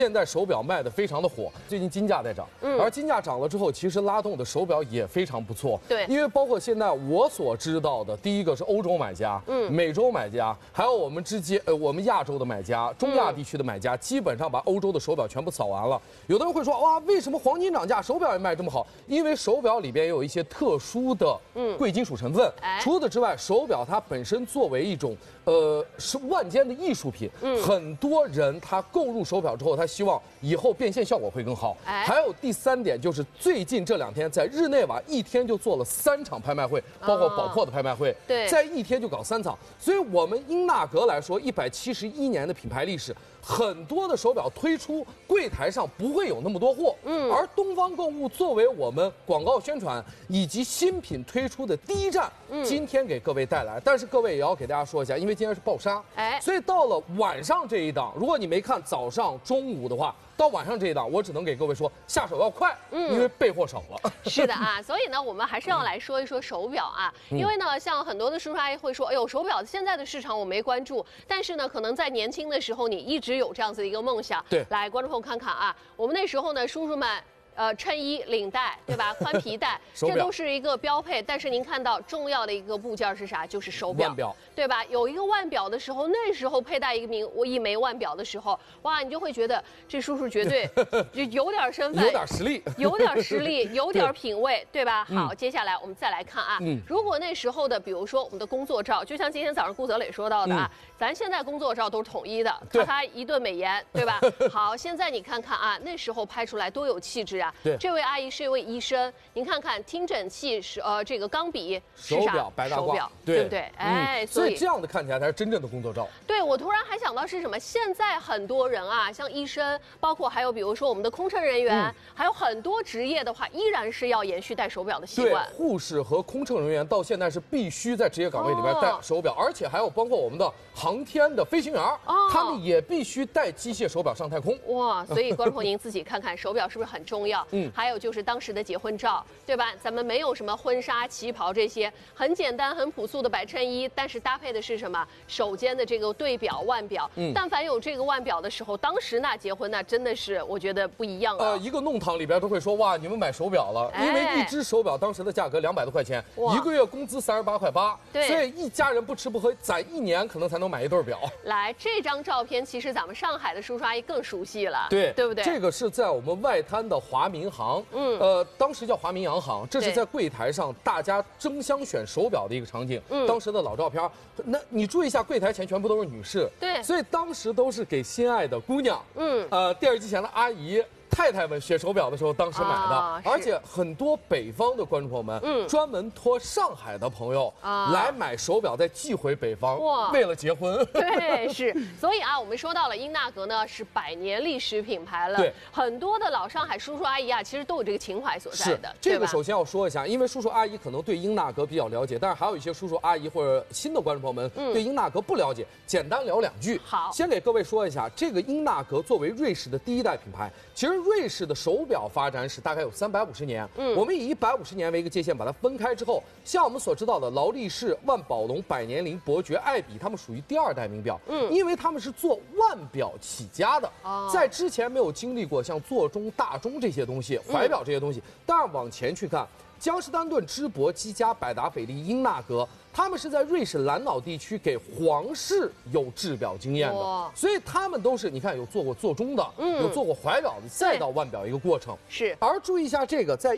现在手表卖的非常的火，最近金价在涨，而金价涨了之后，其实拉动的手表也非常不错。 对， 因为包括现在我所知道的，第一个是欧洲买家，美洲买家，还有我们亚洲的买家，中亚地区的买家，基本上把欧洲的手表全部扫完了。有的人会说，哇，为什么黄金涨价，手表也卖这么好？因为手表里边也有一些特殊的贵金属成分。除此之外，手表它本身作为一种是万间的艺术品，很多人他购入手表之后，他希望以后变现效果会更好。还有第三点就是最近这2天在日内瓦一天就做了3场拍卖会，包括宝珀的拍卖会， 对， 在一天就搞3场。所以我们英纳格来说，171年的品牌历史，很多的手表推出柜台上不会有那么多货，而东方购物作为我们广告宣传以及新品推出的第一站，今天给各位带来。但是各位也要给大家说一下，因为今天是爆杀，所以到了晚上这一档，如果你没看早上、中午的话，到晚上这一档，我只能给各位说下手要快，因为备货少了。 是的啊，所以呢，我们还是要来说一说手表啊，因为呢，像很多的叔叔阿姨会说，哎呦，手表现在的市场我没关注，但是呢，可能在年轻的时候你一直有这样子的一个梦想。 对， 来，观众朋友看看啊，我们那时候呢，叔叔们。衬衣、领带，对吧？宽皮带，这都是一个标配。但是您看到重要的一个部件是啥？就是手表， 腕表， 对吧？有一个腕表的时候，那时候佩戴一枚腕表的时候，哇，你就会觉得这叔叔绝对就有点身份， 有点实力， 有点实力，有点品味，对吧？好，接下来我们再来看啊，如果那时候的，比如说我们的工作照，就像今天早上顾泽磊说到的啊，咱现在工作照都是统一的，咔一顿美颜，对吧？好，现在你看看啊，那时候拍出来多有气质啊！ 对， 这位阿姨是一位医生，您看看听诊器是这个钢笔是啥？ 手表白大褂， 手表，对不对？哎， 所以这样的看起来才是真正的工作照。 对，我突然还想到是什么？现在很多人啊，像医生，包括还有比如说我们的空乘人员，还有很多职业的话，依然是要延续戴手表的习惯。 对，护士和空乘人员到现在是必须在职业岗位里面戴手表，而且还有包括我们的航天的飞行员，他们也必须戴机械手表上太空。 哇，所以观众朋友您自己看看，手表是不是很重要？还有就是当时的结婚照，对吧？咱们没有什么婚纱、旗袍这些，很简单、很朴素的白衬衣，但是搭配的是什么？手间的这个对表、腕表。但凡有这个腕表的时候，当时那结婚那真的是我觉得不一样了。 一个弄堂里边都会说，哇，你们买手表了，因为一只手表当时的价格200多块钱，一个月工资38.8块，所以一家人不吃不喝，攒1年可能才能买一对表。 来，这张照片其实咱们上海的叔叔阿姨更熟悉了， 对不对？ 这个是在我们外滩的华民行，当时叫华民洋行，这是在柜台上大家争相选手表的一个场景。当时的老照片，那你注意一下，柜台前全部都是女士， 对， 所以当时都是给心爱的姑娘，电视机前的阿姨。太太们选手表的时候，当时买的，而且很多北方的观众朋友们，专门托上海的朋友来买手表，再寄回北方，为了结婚。 对，是，所以啊，我们说到了英纳格呢，是100年历史品牌了， 对， 很多的老上海叔叔阿姨啊，其实都有这个情怀所在的。 这个首先要说一下，因为叔叔阿姨可能对英纳格比较了解，但是还有一些叔叔阿姨或者新的观众朋友们对英纳格不了解，简单聊2句。 好， 先给各位说一下，这个英纳格作为瑞士的第一代品牌，其实瑞士的手表发展史大概有350年。我们以150年为一个界限，把它分开之后，像我们所知道的劳力士、万宝龙、百年灵、伯爵、爱彼，他们属于第2代名表。因为他们是做腕表起家的，在之前没有经历过像座钟、大钟这些东西、怀表这些东西。但是往前去看，江诗丹顿、芝柏、积家、百达翡丽、英纳格。他们是在瑞士兰瑙地区给皇室有制表经验的，所以他们都是你看有做过座钟的，有做过怀表的，再到腕表一个过程。 是。 而注意一下这个，在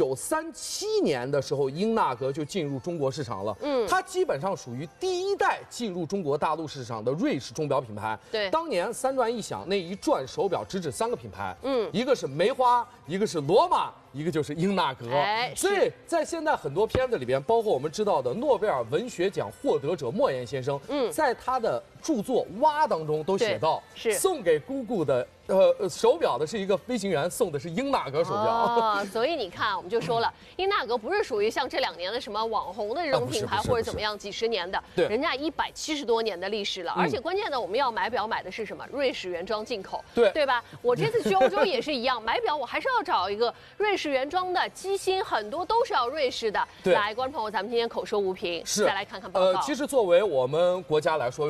1937年的时候，英纳格就进入中国市场了。它基本上属于第1代进入中国大陆市场的瑞士钟表品牌。 对。 当年3转一响，那一转手表直指3个品牌，一个是梅花，一个是罗马。一个就是英纳格，所以在现在很多片子里边，包括我们知道的诺贝尔文学奖获得者莫言先生，在他的著作《蛙》当中都写到， 是送给姑姑的手表的是一个飞行员，送的是英纳格手表。 所以你看，我们就说了，英纳格不是属于像这2年的什么网红的这种品牌或者怎么样几十年的，人家170多年的历史了，而且关键的我们要买表买的是什么？瑞士原装进口，对吧？我这次去欧洲也是一样，买表我还是要找一个瑞士原装的，机芯很多都是要瑞士的。来，观众朋友，咱们今天口说无凭，再来看看报告。 其实作为我们国家来说，有5000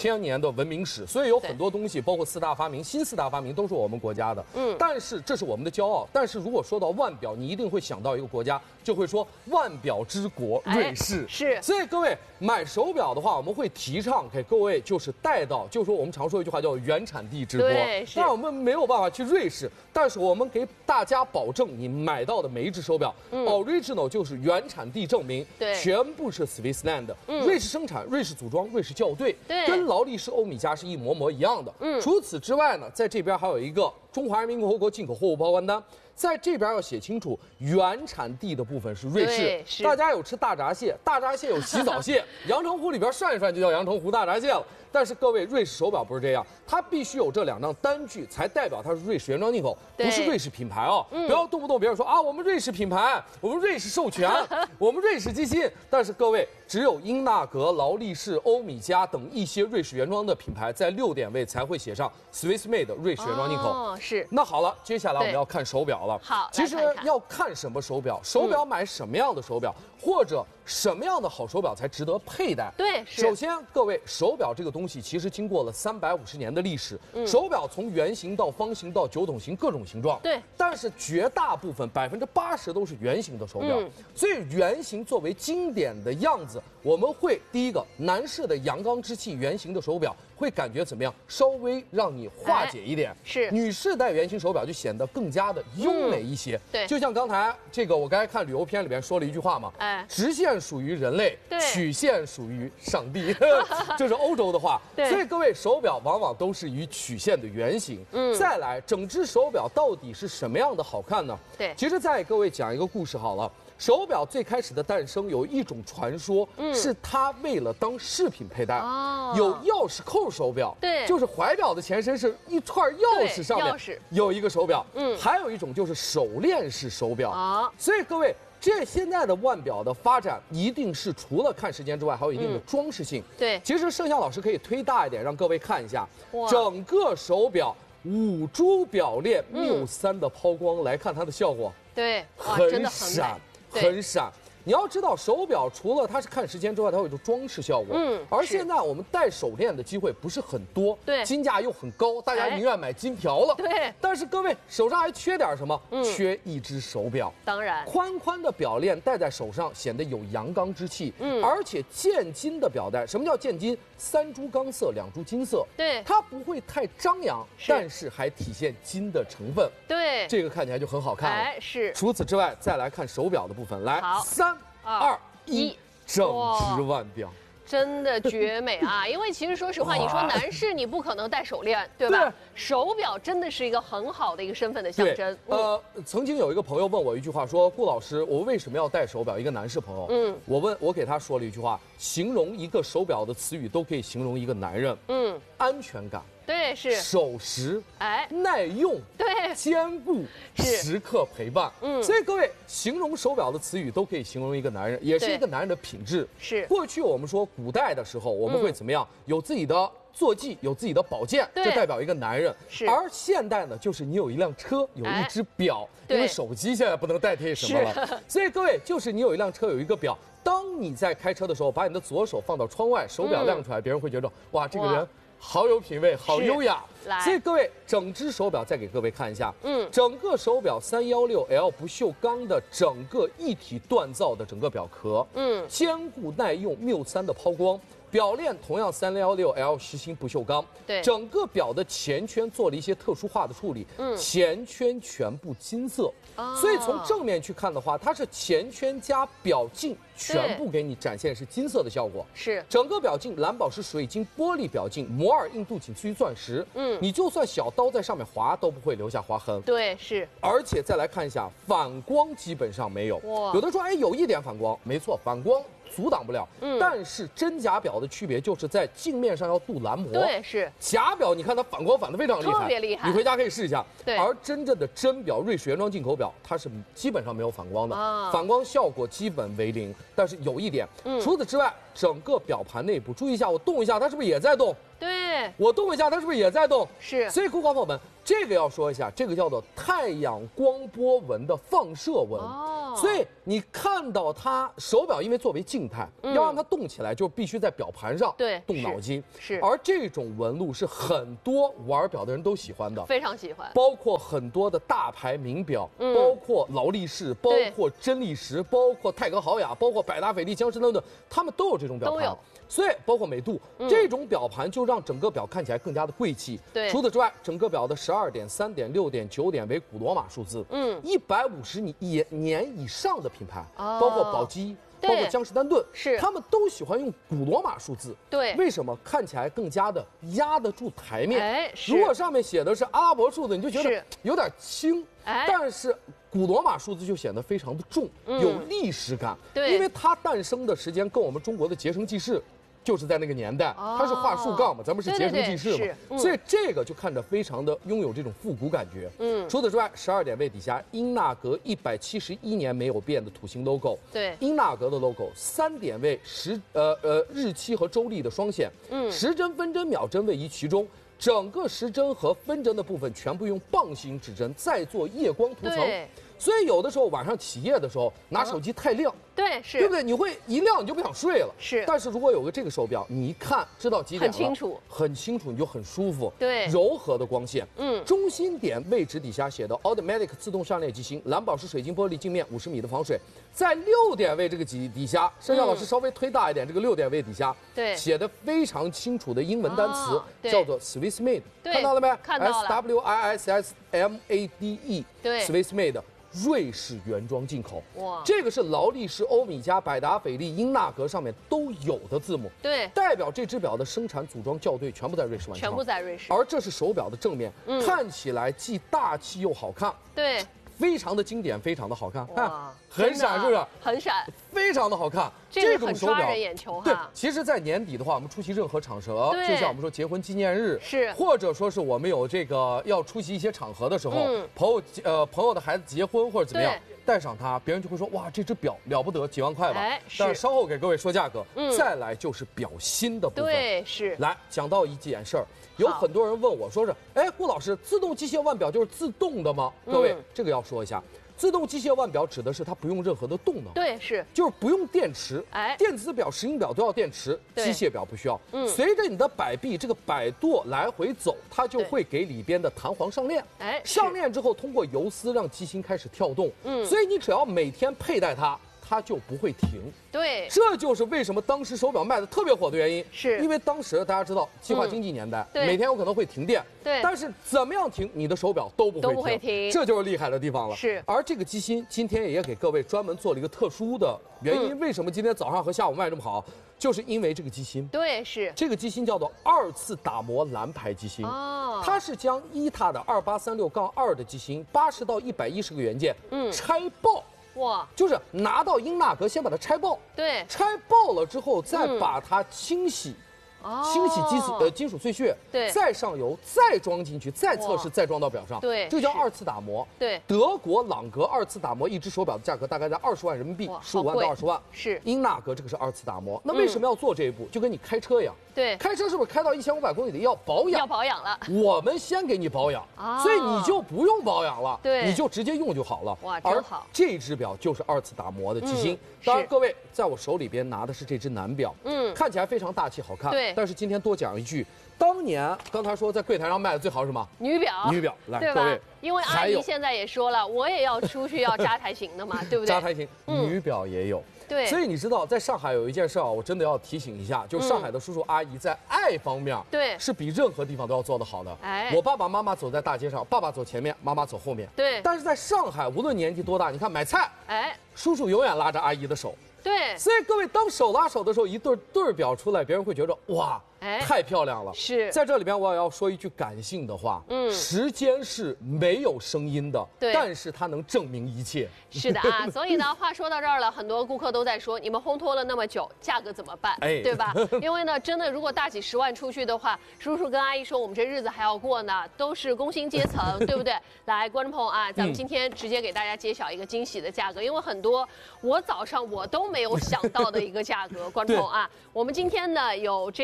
千年的文明史，所以有很多东西，包括四大发明、新四大发明都是我们国家的。但是这是我们的骄傲。但是如果说到腕表，你一定会想到一个国家，就会说腕表之国瑞士。 是。 所以各位买手表的话，我们会提倡给各位就是带到，就是说我们常说一句话叫原产地之国。当然我们没有办法去瑞士，但是我们给大家保证，你买到的每一只手表，original 就是原产地证明，全部是 Swissland，瑞士生产、瑞士组装、瑞士校对，跟劳力士、欧米茄是一模一样的。除此之外呢，在这边还有一个中华人民共和国进口货物报关单。在这边要写清楚，原产地的部分是瑞士。大家有吃大闸蟹，大闸蟹有洗澡蟹，阳澄湖里边涮一涮就叫阳澄湖大闸蟹了。但是各位，瑞士手表不是这样，它必须有这2张单据才代表它是瑞士原装进口，不是瑞士品牌哦。不要动不动别人说啊，我们瑞士品牌，我们瑞士授权，我们瑞士机芯。但是各位，只有英纳格、劳力士、欧米茄等一些瑞士原装的品牌，在6点位才会写上 Swiss Made 瑞士原装进口。 是。 那好了，接下来我们要看手表了。 好， 其实要看什么手表，手表买什么样的手表，或者什么样的好手表才值得佩戴。 对， 首先各位，手表这个东西其实经过了350年的历史。手表从圆形到方形到9筒形各种形状。 对。 但是绝大部分80%都是圆形的手表。所以圆形作为经典的样子，我们会第一个，男士的阳刚之气圆形的手表会感觉怎么样？稍微让你化解一点。 是。 女士戴圆形手表就显得更加的优美一些。 对。 就像刚才我刚才看旅游片里边说了一句话嘛，直线属于人类，曲线属于上帝，这是欧洲的话。所以各位，手表往往都是以曲线的圆形。再来，整只手表到底是什么样的好看呢？ 对， 其实再给各位讲一个故事好了。手表最开始的诞生有一种传说，是它为了当饰品佩戴。有钥匙扣手表， 对， 就是怀表的前身是一串钥匙，上面有一个手表。还有一种就是手链式手表。所以各位，这现在的腕表的发展一定是除了看时间之外，还有一定的装饰性。 对， 其实盛夏老师可以推大一点，让各位看一下整个手表5珠表链缪3的抛光，来看它的效果。 对， 很闪。很闪，你要知道，手表除了它是看时间之外，它有一种装饰效果。而现在我们戴手链的机会不是很多， 对， 金价又很高，大家宁愿买金条了。 对。 但是各位手上还缺点什么？缺一只手表。 当然， 宽宽的表链戴在手上显得有阳刚之气。而且渐金的表带，什么叫渐金？3珠钢色，2珠金色。 对。 它不会太张扬，但是还体现金的成分。 对。 这个看起来就很好看了。 是。 除此之外，再来看手表的部分，来，3、2、1，整只腕表。 真的绝美啊！因为其实说实话，你说男士你不可能戴手链，对吧？手表真的是一个很好的一个身份的象征。 曾经有一个朋友问我一句话，说顾老师，我为什么要戴手表？一个男士朋友，我给他说了一句话，形容一个手表的词语都可以形容一个男人，安全感。 对，是守时，耐用， 对， 坚固，时刻陪伴。所以各位，形容手表的词语都可以形容一个男人，也是一个男人的品质。 是。 过去我们说古代的时候，我们会怎么样？有自己的坐骑，有自己的宝剑，这代表一个男人。 是。 而现代呢，就是你有一辆车，有一只表，因为手机现在不能代替什么了。所以各位，就是你有一辆车，有一个表。当你在开车的时候，把你的左手放到窗外，手表亮出来，别人会觉得哇，这个人好有品味，好优雅。所以各位，整只手表再给各位看一下，整个手表316L 不锈钢的整个一体锻造的整个表壳，坚固耐用，缪3的抛光。表链同样316L实心不锈钢， 对， 整个表的前圈做了一些特殊化的处理，前圈全部金色，所以从正面去看的话，它是前圈加表镜全部给你展现是金色的效果， 是整个表镜蓝宝石水晶玻璃表镜，摩尔硬度仅次于钻石，你就算小刀在上面划都不会留下划痕， 对，是， 而且再来看一下反光基本上没有，有的说哎有一点反光，没错，反光阻挡不了，但是真假表的区别就是在镜面上要镀蓝膜， 对，是假表，你看它反光反得非常厉害， 特别厉害， 你回家可以试一下。 对， 而真正的真表，瑞士原装进口表，它是基本上没有反光的，反光效果基本为零。但是有一点，除此之外，整个表盘内部，注意一下，我动一下，它是不是也在动？ 对， 我动一下，它是不是也在动？ 是。 所以，顾客朋友们，这个要说一下，这个叫做太阳光波纹的放射纹。 所以你看到它手表，因为作为静态，要让它动起来，就必须在表盘上动脑筋。 是。 而这种纹路是很多玩表的人都喜欢的， 非常喜欢。 包括很多的大牌名表，包括劳力士，包括真力时，包括泰格豪雅，包括百达翡丽、江诗丹顿，他们都有这种表盘。都有。所以包括美度，这种表盘就让整个表看起来更加的贵气。 对。 除此之外，整个表的12点、3点、6点、9点为古罗马数字。150年以上的品牌，包括宝玑。包括江诗丹顿， 是他们都喜欢用古罗马数字。 对， 为什么？看起来更加的压得住台面。 哎， 如果上面写的是阿拉伯数字，你就觉得有点轻。但是古罗马数字就显得非常的重，有历史感。 对， 因为它诞生的时间跟我们中国的结绳记事。就是在那个年代，它是画树杠嘛，咱们是结绳记事嘛，所以这个就看着非常的拥有这种复古感觉。除此之外，12点位底下英纳格171年没有变的土星 logo， 对， 英纳格的 logo， 3点位日期和周历的双线，时针、分针、秒针位于其中。整个时针和分针的部分全部用棒形指针，再做夜光涂层。所以有的时候晚上起夜的时候拿手机太亮， 对，是， 对不对？你会一亮你就不想睡了。 是， 但是如果有个这个手表，你一看知道几点了， 很清楚， 很清楚，你就很舒服。 对， 柔和的光线。中心点位置底下写的 Automatic 自动上链机芯，蓝宝石水晶玻璃镜面，50米的防水。在6点位这个底下，盛夏老师稍微推大一点，这个6点位底下， 对， 写的非常清楚的英文单词，叫做 Swiss Made， 看到了没？ 看到了 SWISSMADE， 对 ，Swiss Made。瑞士原装进口，哇，这个是劳力士、欧米茄、百达翡丽、英纳格上面都有的字母， 对， 代表这只表的生产、组装、校对全部在瑞士完成， 全部在瑞士。 而这是手表的正面，看起来既大气又好看， 对， 非常的经典，非常的好看，哇，很闪，是不是？ 很闪， 非常的好看。 这种手表抓人眼球哈。 对，其实，在年底的话，我们出席任何场合，就像我们说结婚纪念日， 是， 或者说是我们有这个要出席一些场合的时候，朋友的孩子结婚或者怎么样，戴上它，别人就会说哇，这只表了不得，几万块吧。但是稍后给各位说价格。再来就是表芯的部分。 对，是。 来讲到一件事儿，有很多人问我说是，哎，顾老师，自动机械腕表就是自动的吗？各位，这个要说一下。自动机械腕表指的是它不用任何的动能， 对，是， 就是不用电池。电子表、石英表都要电池，机械表不需要。随着你的摆臂这个摆舵来回走，它就会给里边的弹簧上链。上链之后通过游丝让机芯开始跳动。所以你只要每天佩戴它。它就不会停， 对， 这就是为什么当时手表卖的特别火的原因， 是因为当时大家知道计划经济年代，每天有可能会停电， 对， 但是怎么样停，你的手表都不会停，这就是厉害的地方了。 是， 而这个机芯今天也给各位专门做了一个特殊的原因，为什么今天早上和下午卖这么好，就是因为这个机芯， 对，是这个机芯叫做2次打磨蓝牌机芯，它是将伊塔的2836-2的机芯80到110个元件，拆爆。哇，就是拿到英纳格，先把它拆爆， 对， 拆爆了之后，再把它清洗，清洗金属碎屑， 对， 再上油，再装进去，再测试，再装到表上， 对， 这叫2次打磨。 对， 德国朗格2次打磨一只手表的价格大概在20万人民币，15万到20万。 是， 英纳格这个是2次打磨，那为什么要做这一步？就跟你开车一样。 对， 开车是不是开到1500公里的要保养？ 要保养了， 我们先给你保养，所以你就不用保养了， 对， 你就直接用就好了。 哇，真好！ 这只表就是2次打磨的机芯。当然，各位在我手里边拿的是这只男表，看起来非常大气好看。 对， 但是今天多讲一句，当年刚才说在柜台上卖的最好是什么？ 女表。 女表，来各位， 因为阿姨现在也说了，我也要出去要扎台型的嘛，对不对？ 扎台型，女表也有。 对， 所以你知道，在上海有一件事啊，我真的要提醒一下，就是上海的叔叔阿姨在爱方面， 对， 是比任何地方都要做得好的。我爸爸妈妈走在大街上，爸爸走前面，妈妈走后面。 对， 但是在上海，无论年纪多大，你看买菜，叔叔永远拉着阿姨的手。 对， 所以各位当手拉手的时候，一对表出来，别人会觉得哇，太漂亮了。 是， 在这里边我也要说一句感性的话，时间是没有声音的，但是它能证明一切。 是的啊，所以呢，话说到这儿了，很多顾客都在说，你们烘托了那么久，价格怎么办？对吧？因为呢，真的如果大几10万出去的话，叔叔跟阿姨说，我们这日子还要过呢，都是工薪阶层，对不对？来，观众朋友啊，咱们今天直接给大家揭晓一个惊喜的价格，因为很多我早上我都没有想到的一个价格，观众朋友啊，我们今天呢有这个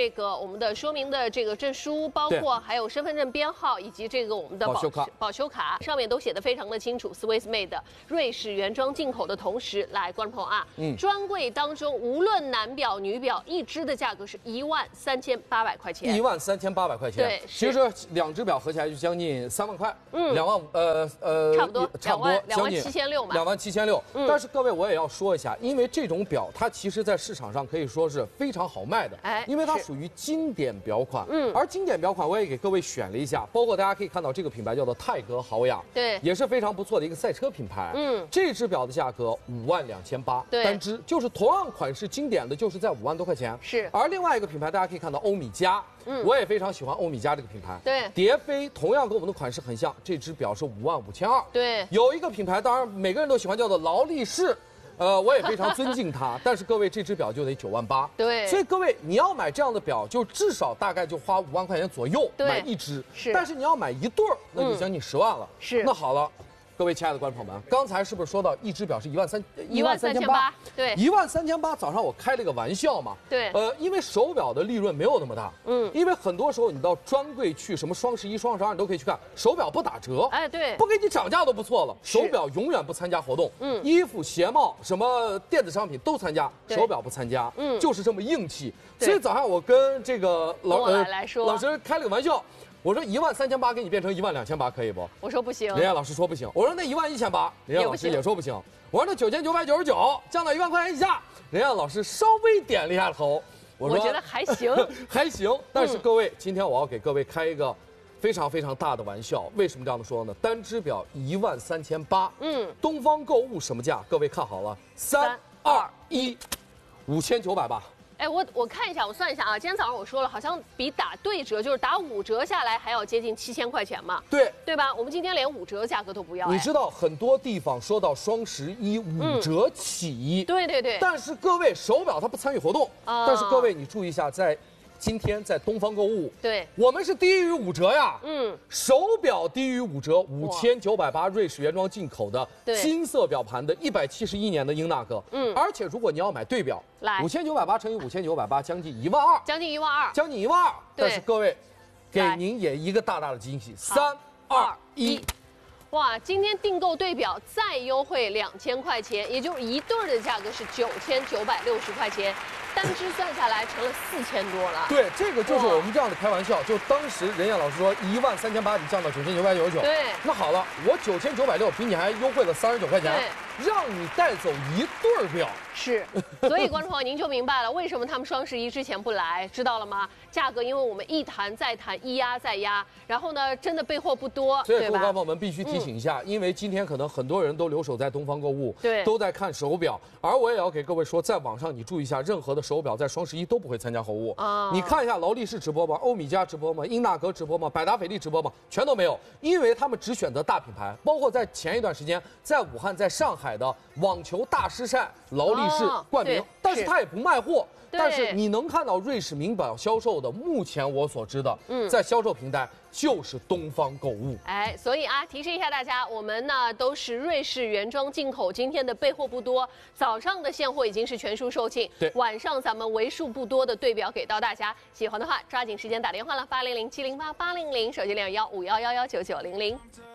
我们的说明的这个证书，包括还有身份证编号以及这个我们的保修卡，上面都写得非常的清楚 ，Swiss made 瑞士原装进口的同时，来观众朋友啊，专柜当中无论男表女表，一只的价格是13800块钱 ，13800块钱。对，其实2只表合起来就将近3万块，2万差不多27600嘛 ，27600。但是各位我也要说一下，因为这种表它其实在市场上可以说是非常好卖的，因为它属于经典表款，而经典表款我也给各位选了一下，包括大家可以看到这个品牌叫做泰格豪雅， 对， 也是非常不错的一个赛车品牌，这只表的价格52800单只，就是同样款式经典的就是在5万多块钱， 是。 而另外一个品牌大家可以看到欧米茄，我也非常喜欢欧米茄这个品牌， 对， 蝶飞同样跟我们的款式很像，这只表是55200， 对， 有一个品牌当然每个人都喜欢叫做劳力士。我也非常尊敬它，但是各位这只表就得98000， 对， 所以各位你要买这样的表，就至少大概就花5万块钱左右买一只， 是， 但是你要买一对儿，那就将近10万了， 是。 那好了，各位亲爱的观众朋友们，刚才是不是说到一只表是13800？ 对 ，13800。早上我开了个玩笑嘛， 对， 因为手表的利润没有那么大，因为很多时候你到专柜去，什么双11、双12你都可以去看，手表不打折， 哎，对， 不给你涨价都不错了。手表永远不参加活动，衣服、鞋帽、什么电子商品都参加，手表不参加，就是这么硬气。所以早上我跟这个老师开了个玩笑。我说13800给你变成12800可以不？ 我说不行。 人家老师说不行。我说那11800，人家老师也说不行。我说那9999降到1万块钱以下，人家老师稍微点了一下头。 我觉得还行， 还行。但是各位，今天我要给各位开一个非常非常大的玩笑。为什么这样说呢？单只表13800，东方购物什么价？各位看好了，3、2、1， 5980。 哎，我看一下，我算一下啊。今天早上我说了，好像比打对折，就是打5折下来还要接近7000块钱嘛。对吧？我们今天连5折价格都不要。 你知道很多地方说到双11 5折起， 对。 但是各位手表它不参与活动，但是各位你注意一下，在今天在东方购物， 对， 我们是低于5折呀。手表低于5折，5980瑞士原装进口的金色表盘的171年的英纳格。而且如果你要买对表，5980乘以5980，将近12000， 将近12000。 但是各位，给您也一个大大的惊喜，3、2、1。 哇，今天订购对表再优惠2000块钱，也就是一对的价格是9960块钱。单只算下来成了4000多了。 对，这个就是我们这样的开玩笑。就当时任燕老师说13800你降到9999， 对， 那好了，我9960比你还优惠了39块钱，让你带走一对表。 是，所以观众朋友您就明白了为什么他们双11之前不来，知道了吗？价格因为我们一谈再谈，一压再压，然后呢，真的备货不多， 所以各位观众朋友们必须提醒一下，因为今天可能很多人都留守在东方购物， 对， 都在看手表，而我也要给各位说，在网上你注意一下，任何的手表在双11都不会参加活物啊。你看一下劳力士直播吗？欧米茄直播吗？英纳格直播吗？百达翡丽直播吗？全都没有，因为他们只选择大品牌，包括在前一段时间在武汉、在上海的网球大师赛，劳力士冠名，但是他也不卖货。但是你能看到瑞士名表销售的，目前我所知的，在销售平台就是东方购物。 哎，所以啊，提示一下大家，我们呢都是瑞士原装进口，今天的备货不多，早上的现货已经是全数售罄， 对， 晚上咱们为数不多的对表给到大家，喜欢的话抓紧时间打电话了，800-708-800，手机21511199900。